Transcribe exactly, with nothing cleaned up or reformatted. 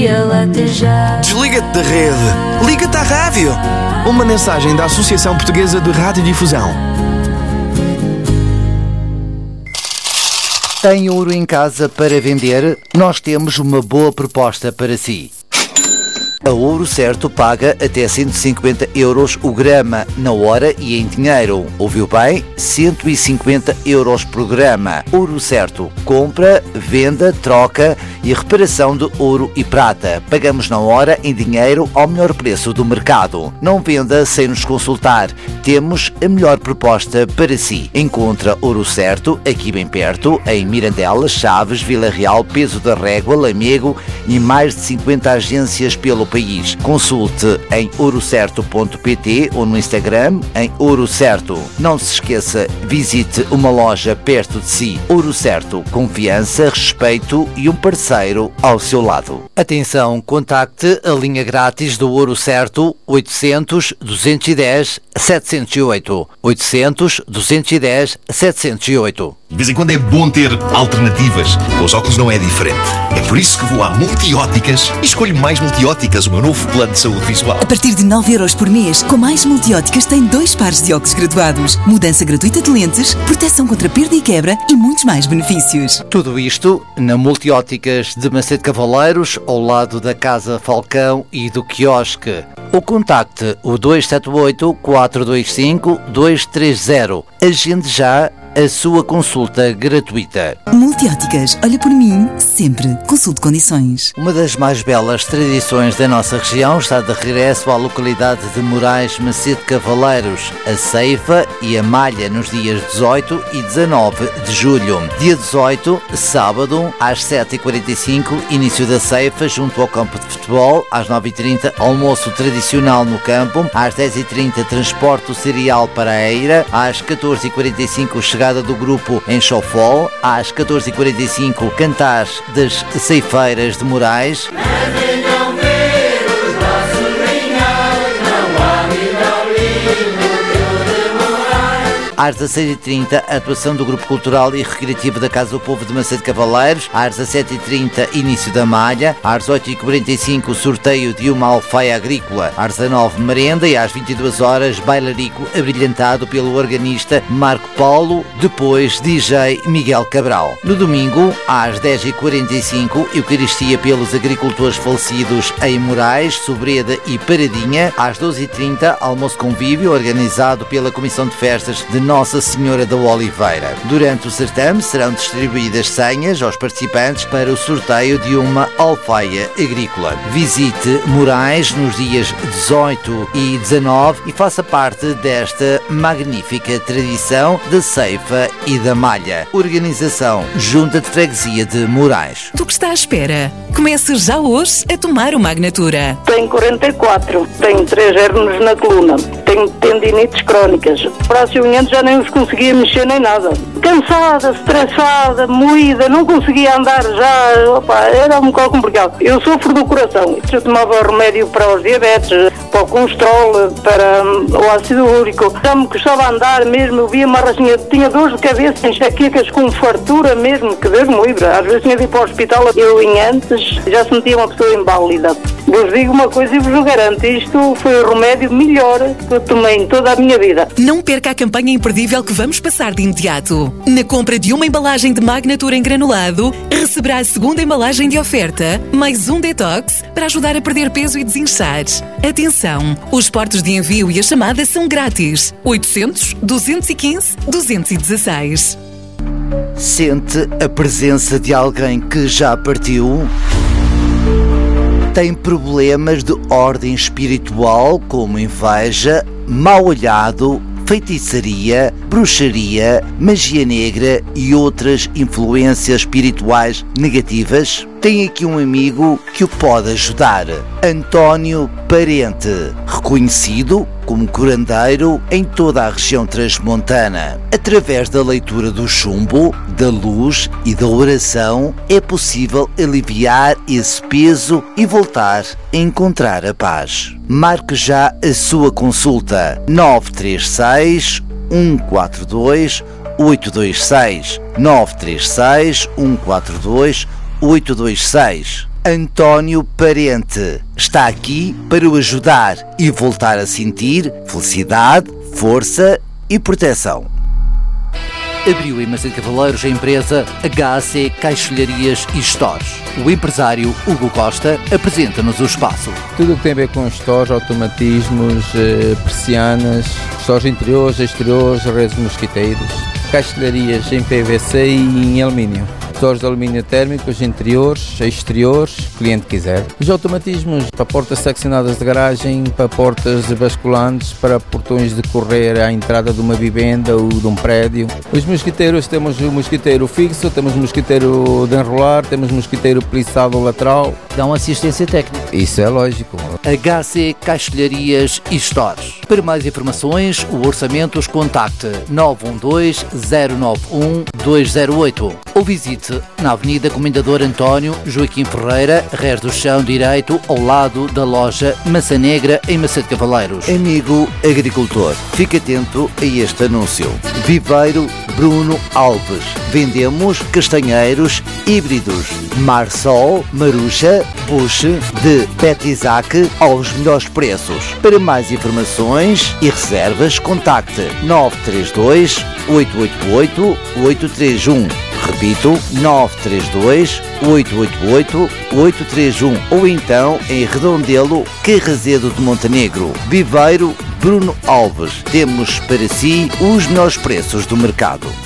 ele até já. Desliga-te da rede. Liga-te à rádio. Uma mensagem da Associação Portuguesa de Radiodifusão. Tem ouro em casa para vender? Nós temos uma boa proposta para si. A Ouro Certo paga até cento e cinquenta euros o grama na hora e em dinheiro. Ouviu bem? cento e cinquenta euros por grama. Ouro Certo. Compra, venda, troca e reparação de ouro e prata. Pagamos na hora em dinheiro ao melhor preço do mercado. Não venda sem nos consultar. Temos a melhor proposta para si. Encontra Ouro Certo aqui bem perto, em Mirandela, Chaves, Vila Real, Peso da Régua, Lamego e mais de cinquenta agências pelo país. Consulte em ouro certo ponto pt ou no Instagram em Ouro Certo. Não se esqueça, visite uma loja perto de si. Ouro Certo, confiança, respeito e um parceiro ao seu lado. Atenção, contacte a linha grátis do Ouro Certo oitocentos, duzentos e dez, setecentos e oito. oitocentos, duzentos e dez, setecentos e oito. De vez em quando é bom ter alternativas. Com os óculos não é diferente. É por isso que vou à Multióticas e escolho Mais Multióticas, o meu novo plano de saúde visual. A partir de nove euros por mês, com Mais Multióticas tem dois pares de óculos graduados, mudança gratuita de lentes, proteção contra perda e quebra e muitos mais benefícios. Tudo isto na Multióticas de Macedo Cavaleiros, ao lado da Casa Falcão e do quiosque. Ou contacte o dois sete oito, quatro dois cinco, dois três zero. Agende já a sua consulta gratuita. Multióticas, olha por mim, sempre. Consulte condições. Uma das mais belas tradições da nossa região está de regresso à localidade de Moraes, Macedo Cavaleiros, a ceifa e a malha nos dias dezoito e dezanove de julho. Dia dezoito, sábado, às sete e quarenta e cinco, início da ceifa junto ao campo de futebol, às nove e trinta, almoço tradicional no campo, às dez e trinta, transporte do cereal para a eira, às catorze e quarenta e cinco, chegada do grupo em Chofol, às catorze e quarenta e cinco, cantar das ceifeiras de Moraes. Às dezasseis e trinta, a atuação do Grupo Cultural e Recreativo da Casa do Povo de Macedo Cavaleiros. Às dezassete e trinta, início da malha. Às dezoito e quarenta e cinco, sorteio de uma alfaia agrícola. Às dezanove, merenda. E às vinte e duas horas, bailarico abrilhantado pelo organista Marco Paulo. Depois, D J Miguel Cabral. No domingo, às dez e quarenta e cinco, Eucaristia pelos agricultores falecidos em Moraes, Sobreda e Paradinha. Às doze e trinta, almoço convívio organizado pela Comissão de Festas de Nossa Senhora da Oliveira. Durante o certame serão distribuídas senhas aos participantes para o sorteio de uma alfaia agrícola. Visite Moraes nos dias dezoito e dezanove e faça parte desta magnífica tradição da ceifa e da malha. Organização Junta de Freguesia de Moraes. Do que está à espera? Comece já hoje a tomar o Magnatura. Tenho quarenta e quatro, tenho três hérnias na coluna, tenho tendinites crónicas, braços e unhas já nem os conseguia mexer nem nada. Cansada, estressada, moída, não conseguia andar já, opa, era um bocado complicado. Eu sofro do coração, eu tomava remédio para os diabetes, para o colesterol, para o ácido úrico, já me custava andar mesmo, eu via uma rashinha, tinha dores de cabeça, enxaquecas com fartura mesmo, que Deus me livre, às vezes tinha de ir para o hospital, eu em antes já sentia uma pessoa inválida. Vos digo uma coisa e vos garanto, isto foi o remédio melhor que eu tomei em toda a minha vida. Não perca a campanha imperdível que vamos passar de imediato. Na compra de uma embalagem de Magnatura em granulado, receberá a segunda embalagem de oferta, mais um detox para ajudar a perder peso e desinchar. Atenção, os portos de envio e a chamada são grátis. oitocentos, duzentos e quinze, duzentos e dezasseis. Sente a presença de alguém que já partiu? Tem problemas de ordem espiritual, como inveja, mau olhado, feitiçaria, bruxaria, magia negra e outras influências espirituais negativas? Tem aqui um amigo que o pode ajudar. António Parente, reconhecido como curandeiro em toda a região transmontana. Através da leitura do chumbo, da luz e da oração, é possível aliviar esse peso e voltar a encontrar a paz. Marque já a sua consulta. nove três seis, um quatro dois, oito dois seis. nove três seis, um quatro dois, oito dois seis. António Parente está aqui para o ajudar e voltar a sentir felicidade, força e proteção. Abriu em Macedo Cavaleiros a empresa H C Caixilharias e Stores. O empresário Hugo Costa apresenta-nos o espaço. Tudo o que tem a ver com stores, automatismos, persianas, stores interiores, exteriores, redes de mosquiteiros, caixilharias em P V C e em alumínio. Stores de alumínio térmicos, interiores, exteriores, o cliente quiser. Os automatismos para portas seccionadas de garagem, para portas basculantes, para portões de correr à entrada de uma vivenda ou de um prédio. Os mosquiteiros, temos o mosquiteiro fixo, temos o mosquiteiro de enrolar, temos o mosquiteiro plissado lateral. Dão assistência técnica. Isso é lógico. H C Caixilharias e Stores. Para mais informações, o orçamentos, contacte nove um dois, zero nove um, dois zero oito ou visite na Avenida Comendador António Joaquim Ferreira, Rés do Chão Direito, ao lado da loja Maçã Negra, em Macedo Cavaleiros. Amigo agricultor, fique atento a este anúncio. Viveiro Bruno Alves. Vendemos castanheiros híbridos Marsol, Marucha, Bush, de Petizac aos melhores preços. Para mais informações e reservas, contacte nove três dois, oito oito oito, oito três um. Repito, nove três dois, oito oito oito, oito três um ou então em Redondelo, Carrazedo de Montenegro. Viveiro Bruno Alves. Temos para si os melhores preços do mercado.